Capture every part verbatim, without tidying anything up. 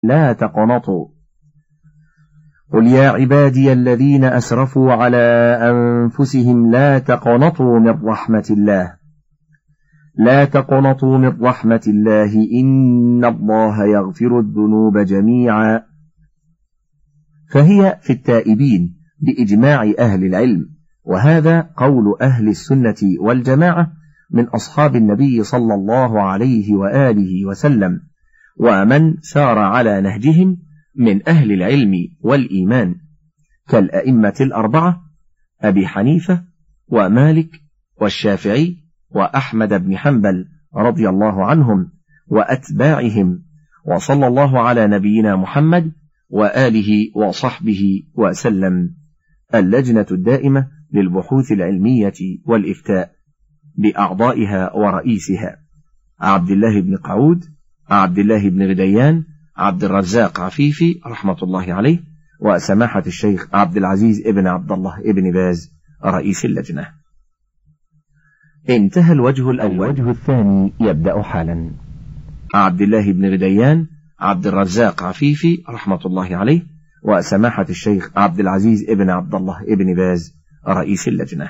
لا تقنطوا. قل يا عبادي الذين أسرفوا على أنفسهم لا تقنطوا من رحمة الله لا تقنطوا من رحمة الله إن الله يغفر الذنوب جميعا. فهي في التائبين بإجماع أهل العلم، وهذا قول أهل السنة والجماعة من أصحاب النبي صلى الله عليه وآله وسلم، ومن سار على نهجهم من أهل العلم والإيمان كالأئمة الأربعة أبي حنيفة ومالك والشافعي وأحمد بن حنبل رضي الله عنهم وأتباعهم، وصلى الله على نبينا محمد وآله وصحبه وسلم. اللجنة الدائمة للبحوث العلمية والإفتاء بأعضائها ورئيسها عبد الله بن قعود، عبد الله بن غديان، عبد الرزاق عفيفي رحمة الله عليه، وسماحة الشيخ عبد العزيز ابن عبد الله ابن باز رئيس اللجنة. انتهى الوجه الأول. الوجه الثاني يبدأ حالا. عبد الله بن غديان، عبد الرزاق عفيفي رحمة الله عليه، وسماحة الشيخ عبد العزيز ابن عبد الله ابن باز رئيس اللجنة.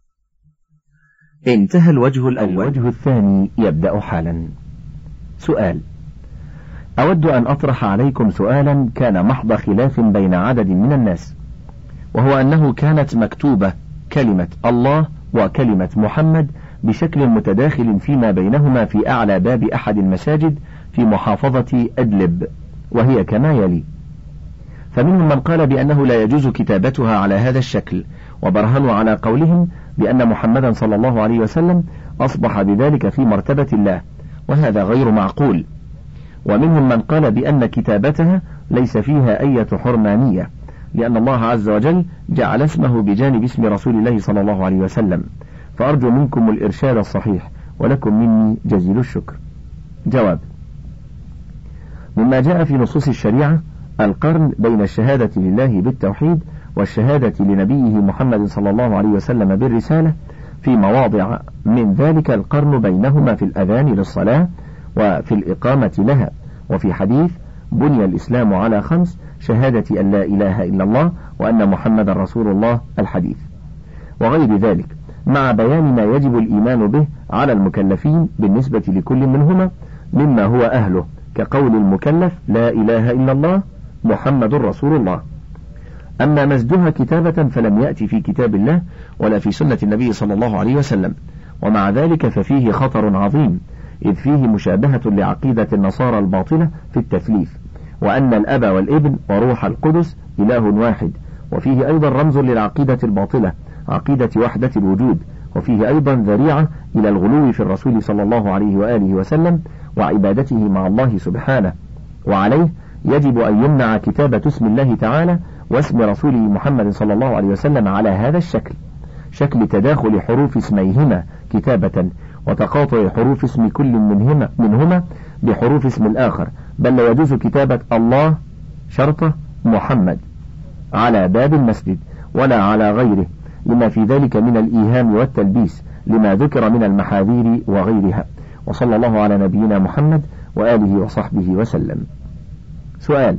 انتهى الوجه الأول. الوجه الثاني يبدأ حالا. سؤال: أود أن أطرح عليكم سؤالا كان محض خلاف بين عدد من الناس، وهو أنه كانت مكتوبة كلمة الله وكلمة محمد بشكل متداخل فيما بينهما في أعلى باب أحد المساجد في محافظة أدلب، وهي كما يلي: فمنهم من قال بأنه لا يجوز كتابتها على هذا الشكل، وبرهنوا على قولهم بأن محمدا صلى الله عليه وسلم أصبح بذلك في مرتبة الله، وهذا غير معقول. ومنهم من قال بأن كتابتها ليس فيها أي حرمانية، لأن الله عز وجل جعل اسمه بجانب اسم رسول الله صلى الله عليه وسلم، فأرجو منكم الإرشاد الصحيح، ولكم مني جزيل الشكر. جواب: مما جاء في نصوص الشريعة القرن بين الشهادة لله بالتوحيد والشهادة لنبيه محمد صلى الله عليه وسلم بالرسالة في مواضع، من ذلك القرن بينهما في الأذان للصلاة وفي الإقامة لها، وفي حديث بني الإسلام على خمس: شهادة أن لا إله إلا الله وأن محمد رسول الله الحديث، وغير ذلك، مع بيان ما يجب الإيمان به على المكلفين بالنسبة لكل منهما مما هو أهله، كقول المكلف لا إله إلا الله محمد رسول الله. أما مزجها كتابة فلم يأتي في كتاب الله ولا في سنة النبي صلى الله عليه وسلم، ومع ذلك ففيه خطر عظيم، إذ فيه مشابهة لعقيدة النصارى الباطلة في التثليث، وأن الأب والابن وروح القدس إله واحد، وفيه أيضا رمز للعقيدة الباطلة، عقيدة وحدة الوجود، وفيه أيضا ذريعة إلى الغلو في الرسول صلى الله عليه وآله وسلم وعبادته مع الله سبحانه. وعليه يجب أن يمنع كتابة اسم الله تعالى واسم رسوله محمد صلى الله عليه وسلم على هذا الشكل، شكل تداخل حروف اسميهما كتابة وتقاطع حروف اسم كل منهما, منهما بحروف اسم الآخر، بل لا يجوز كتابة الله شرطة محمد على باب المسجد ولا على غيره، لما في ذلك من الإيهام والتلبيس لما ذكر من المحاذير وغيرها. وصلى الله على نبينا محمد وآله وصحبه وسلم. سؤال: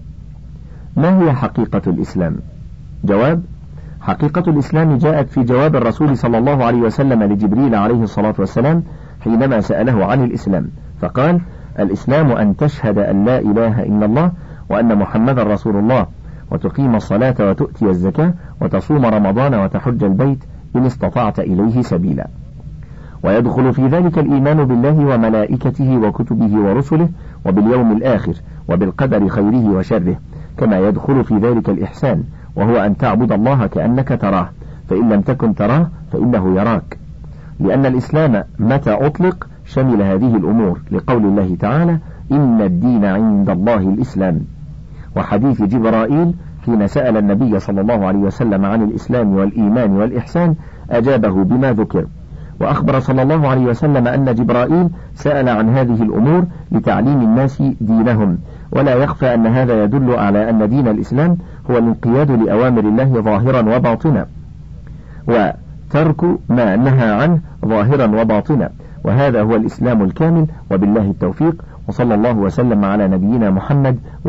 ما هي حقيقة الإسلام؟ جواب: حقيقة الإسلام جاءت في جواب الرسول صلى الله عليه وسلم لجبريل عليه الصلاة والسلام حينما سأله عن الإسلام، فقال: الإسلام أن تشهد أن لا إله إلا الله وأن محمد رسول الله، وتقيم الصلاة وتؤتي الزكاة وتصوم رمضان وتحج البيت إن استطعت إليه سبيلا. ويدخل في ذلك الإيمان بالله وملائكته وكتبه ورسله وباليوم الآخر وبالقدر خيره وشره، كما يدخل في ذلك الإحسان، وهو أن تعبد الله كأنك تراه، فإن لم تكن تراه فإنه يراك، لأن الإسلام متى أطلق شمل هذه الأمور، لقول الله تعالى: إن الدين عند الله الإسلام. وحديث جبرائيل حين سأل النبي صلى الله عليه وسلم عن الإسلام والإيمان والإحسان أجابه بما ذكر. وأخبر صلى الله عليه وسلم أن جبرائيل سأل عن هذه الأمور لتعليم الناس دينهم، ولا يخفى أن هذا يدل على أن دين الإسلام هو الانقياد لأوامر الله ظاهرا وباطنا، وترك ما نهى عنه ظاهرا وباطنا، وهذا هو الإسلام الكامل، وبالله التوفيق، وصلى الله وسلم على نبينا محمد.